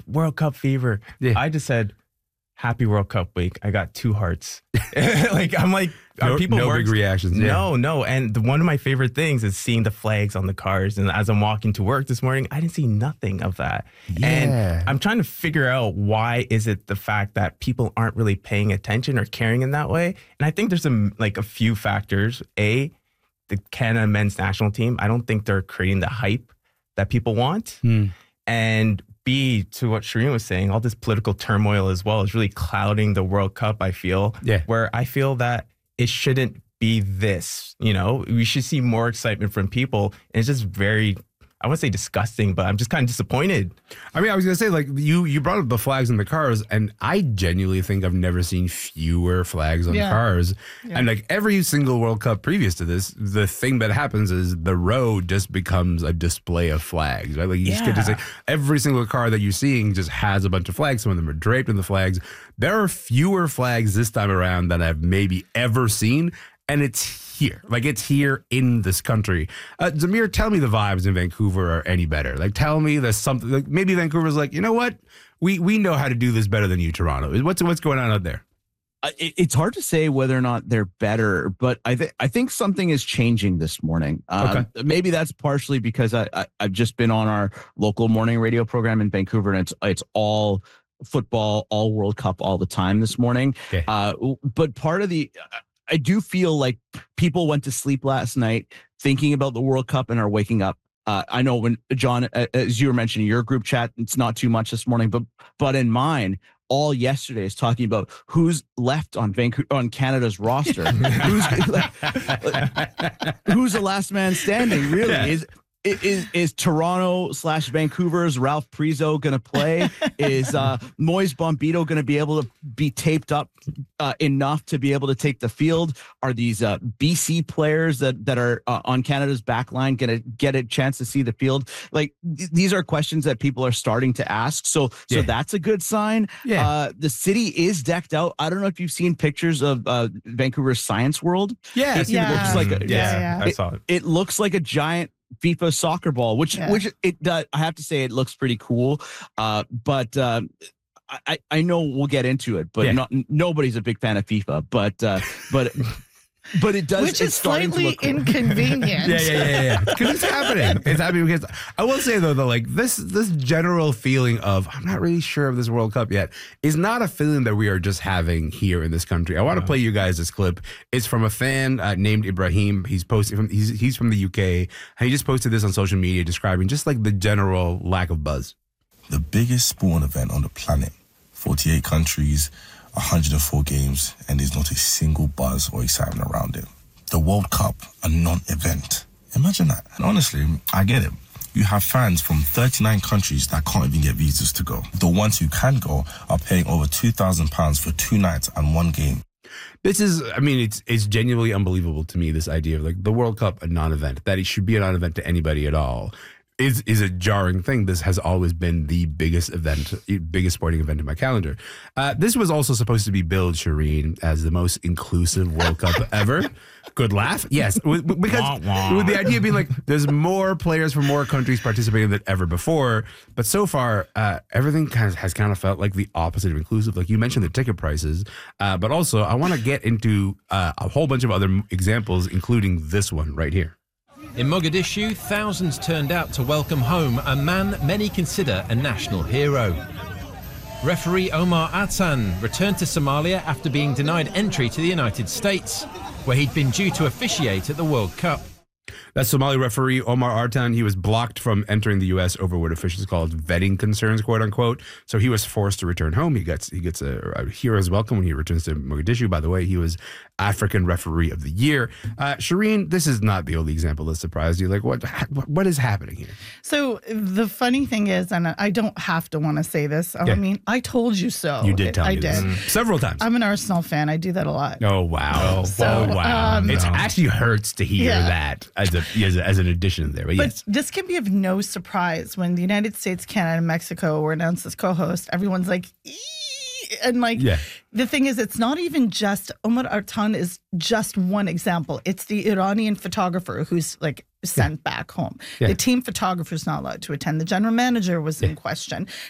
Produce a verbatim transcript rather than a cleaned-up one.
World Cup fever. Yeah. I just said, happy World Cup week. I got two hearts. like, I'm like, no, are people no more big reactions. Yeah. No, no. And the, one of my favorite things is seeing the flags on the cars. And as I'm walking to work this morning, I didn't see nothing of that. Yeah. And I'm trying to figure out why is it the fact that people aren't really paying attention or caring in that way. And I think there's some like a few factors. A, the Canada men's national team, I don't think they're creating the hype that people want. Hmm. And B, to what Shireen was saying, all this political turmoil as well is really clouding the World Cup, I feel. Yeah. Where I feel that it shouldn't be this, you know? We should see more excitement from people. And it's just very, I wouldn't say disgusting, but I'm just kind of disappointed. I mean, I was going to say, like, you you brought up the flags in the cars, and I genuinely think I've never seen fewer flags on Yeah. cars. Yeah. And, like, every single World Cup previous to this, the thing that happens is the road just becomes a display of flags, right? Like, you just get to Yeah. say every single car that you're seeing just has a bunch of flags. Some of them are draped in the flags. There are fewer flags this time around than I've maybe ever seen, and it's here. Like, it's here in this country. Uh, Zamir, tell me the vibes in Vancouver are any better. Like, tell me there's something, like, maybe Vancouver's like, you know what? We we know how to do this better than you, Toronto. What's what's going on out there? Uh, it- It's hard to say whether or not they're better, but I think I think something is changing this morning. Uh, Maybe that's partially because I, I I've just been on our local morning radio program in Vancouver, and it's it's all football, all World Cup, all the time this morning. Okay. Uh, but part of the I do feel like people went to sleep last night thinking about the World Cup and are waking up. Uh, I know when John, as you were mentioning your group chat, it's not too much this morning, but but in mine, all yesterday is talking about who's left on Vancouver on Canada's roster. who's who's the last man standing? Really Yeah. is. Is is Toronto slash Vancouver's Ralph Prizo going to play? Is uh, Moise Bombito going to be able to be taped up uh, enough to be able to take the field? Are these uh, B C players that that are uh, on Canada's back line going to get a chance to see the field? Like th- these are questions that people are starting to ask. So so Yeah. that's a good sign. Yeah. Uh, the city is decked out. I don't know if you've seen pictures of uh, Vancouver's Science World. Yeah. It Yeah. looks like a, Yeah, yeah. I saw it. it looks like a giant FIFA soccer ball, which Yeah. which it does. I have to say, it looks pretty cool. Uh, but uh, I I know we'll get into it, but Yeah. not nobody's a big fan of FIFA. But uh, but but it does. Which it's is starting to slightly look cool. inconvenient. Yeah, yeah, yeah, yeah. Because it's happening. It's happening because I will say though, though, like this, this general feeling of I'm not really sure of this World Cup yet is not a feeling that we are just having here in this country. I want to play you guys this clip. It's from a fan uh, named Ibrahim. He's posted from he's he's from the U K, and he just posted this on social media describing just like the general lack of buzz. The biggest sporting event on the planet, forty-eight countries, one hundred four games, and there's not a single buzz or excitement around it. The World Cup, a non-event. Imagine that. And honestly, I get it. You have fans from thirty-nine countries that can't even get visas to go. The ones who can go are paying over two thousand pounds for two nights and one game. This is, I mean, it's it's genuinely unbelievable to me, this idea of like the World Cup, a non-event, that it should be a non-event to anybody at all. Is is a jarring thing. This has always been the biggest event, biggest sporting event in my calendar. Uh, this was also supposed to be billed, Shireen, as the most inclusive World Cup ever. Good laugh. Yes, w- w- because Wah, wah. with the idea being like there's more players from more countries participating than ever before. But so far, uh, everything kind of has kind of felt like the opposite of inclusive. Like you mentioned the ticket prices, uh, but also I want to get into uh, a whole bunch of other m- examples, including this one right here. In Mogadishu, thousands turned out to welcome home a man many consider a national hero. Referee Omar Atan returned to Somalia after being denied entry to the United States, where he'd been due to officiate at the World Cup. That's Somali referee Omar Artan. He was blocked from entering the U S over what officials called vetting concerns, quote unquote. So he was forced to return home. He gets he gets a, a hero's welcome when he returns to Mogadishu. By the way, he was African Referee of the Year. Uh, Shireen, this is not the only example that surprised you. Like, what what is happening here? So the funny thing is, and I don't have to want to say this. I Yeah. mean, I told you so. You did tell I me did. this several times. I'm an Arsenal fan. I do that a lot. Oh wow! So, oh wow! um, it No. actually hurts to hear Yeah. that as a as, a, as an addition there. But, But yes, this can be of no surprise when the United States, Canada, and Mexico were announced as co-host. Everyone's like, "Ee!" and like, Yeah. the thing is, it's not even just Omar Artan is just one example. It's the Iranian photographer who's like sent back home. Yeah. The team photographer is not allowed to attend. The general manager was in question.